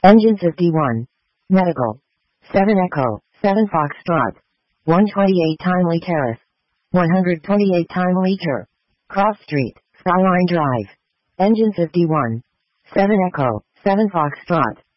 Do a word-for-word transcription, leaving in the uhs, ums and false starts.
Engine fifty-one. Medical. seven Echo, seven Foxtrot. one twenty-eight Timely Terrace. one twenty-eight Timely Ter. Cross Street, Skyline Drive. Engine fifty-one. seven Echo, seven Foxtrot.